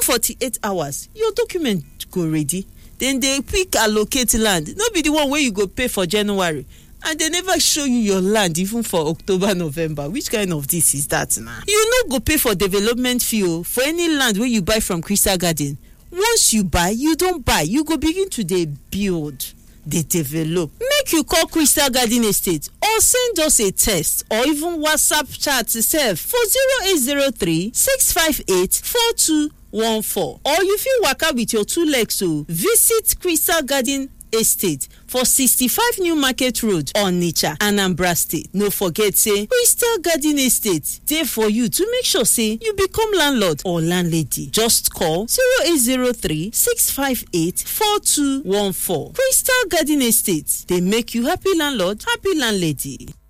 48 hours your document go ready. Then they quick allocate land. No be the one where you go pay for January and they never show you your land even for October, November. Which kind of this is that now? You no go pay for development fee for any land where you buy from Crystal Garden. Once you buy, you don't buy. You go begin to dey build, dey develop. Make you call Crystal Garden Estate or send us a text or even WhatsApp chat itself for 0803 658 4214. Or you fit waka with your two legs to visit Crystal Garden Estate for 65 New Market Road, Onitsha, Anambra State. No forget say Crystal Garden Estate dey for you to make sure say you become landlord or landlady. Just call 0803 658 4214. Crystal Garden Estate, they make you happy landlord, happy landlady.